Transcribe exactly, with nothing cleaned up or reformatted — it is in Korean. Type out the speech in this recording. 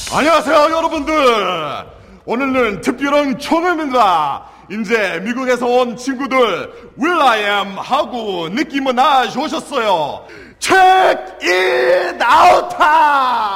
안녕하세요, 여러분들. 오늘은 특별한 경험입니다. 이제 미국에서 온 친구들 Will I am 하고 느낌은 아시 오셨어요. Check it out!